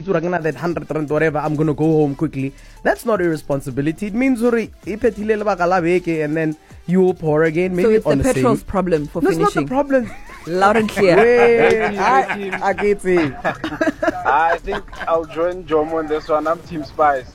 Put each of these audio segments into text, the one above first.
that 100 rand whatever, I'm gonna go home quickly. That's not irresponsibility. It means and then you pour again. Maybe So it's on the petrol's problem for no, it's finishing. not the problem. Loud and clear. Wait, I get it. I think I'll join Jomo on this one. I'm Team Spice.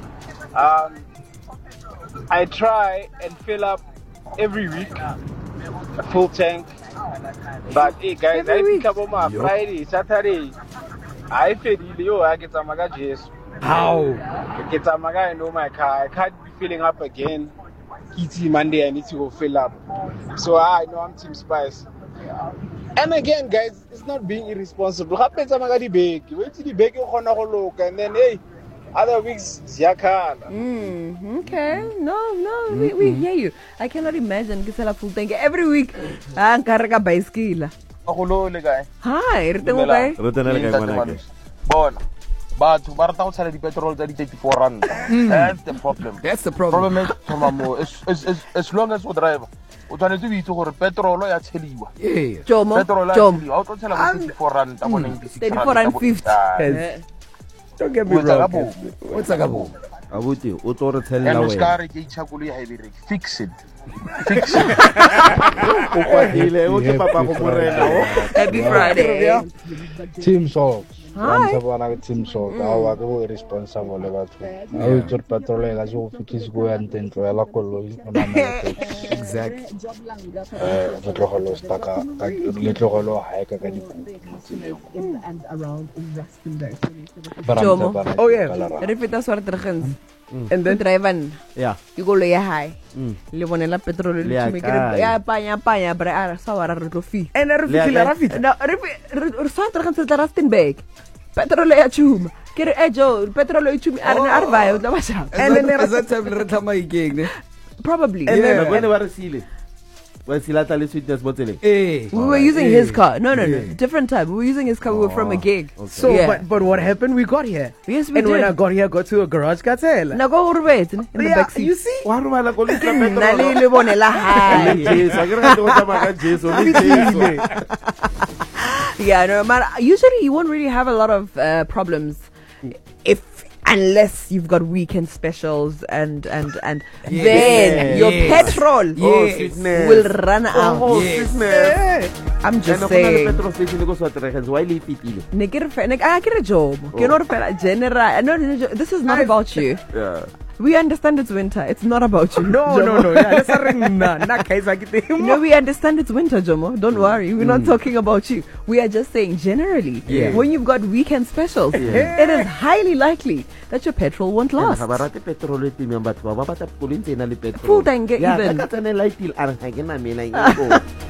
I try and fill up every week a full tank. But hey guys, I pick up on my Friday, Saturday. I feel I get a maga Jesus. How? Get a maga and my car. I can't be filling up again. Kitty Monday, I need to go fill up. So I know I'm Team Spice. And again, guys, it's not being irresponsible. Happens I'm gonna bake. Wait till the bake you look, and then hey, other weeks Ziakala. Okay. No, we hear you. I cannot imagine Gisela full tank every week. Karaka bicycle. Hi, Ritengo guy. Bona. But ba rata go tshela di petrol tsa di 34 rand. That's the problem. That's the problem. Problem is as long as you drive. O tshwanetse o itse gore petrol ya tsheliwa. Yeah. Jomo. Petrol ya tsheliwa. O tlo tshela go 34 rand ta 34 and 50. Don't get me wrong. What's a gabo? Abuti o tlo re tshella And wena Oscar ke itshakolo ya haebe fix it. o kwatile o ke papa go morena o Happy Friday. Team Salt. Hi. Team Salt. Awa ke go irresponsible le batho. A o tsor patrol ga se go fikise go ya ntentlo ya la koloi o namela. Exactly. Re tlogolo staka le tlogolo hae ka di Jomo. Oh yeah. Refita swart tergens. And then Driven. yeah You go lay high. Le bonela petrol le Le ya chimike. kae? Ya panya bre ara sawara re tlo fi. and then Rafiki. No, re swart tergens tla Rustenburg. Petrol ya chuma. Ke re Joe, petrol ya chuma ara va o tla ba sha. And then as that time re tlama igeng. Probably. And then- when ba re sile wa silata le sweetness botsele Eh. We were using his car. No. Different time. We were using his car. We were from a gig. So, Yeah. but what happened? We got here. Yes, we and when I did. got here, I got to a garage. Got tell. Na go urbet in the back You seat. see? wa romala go le Na le bonela high. Jesu a ke re go tsamaya ka Jesu le Jesu Yeah, no, man. Usually you won't really have a lot of problems unless you've got weekend specials and then your petrol Yes. will run out. Yes. I'm and just go na le saying. petrol station go Swatergens wa ile fitile Ne ke re fe- ne- ah, ke re job. Ke no re fela general. No, this is not about you. yeah We understand it's winter. It's not about you. No. Yeah, that's a ring. Na kaisa kite. No, we understand it's winter, Jomo. Don't worry. We're not talking about you. We are just saying generally, when you've got weekend specials, it is highly likely that your petrol won't last. ga ba rate petrol e timang batho ba batla koloi ntse na le petrol Full tank yeah even. ka tsene light till a re ga ke na mela eng ko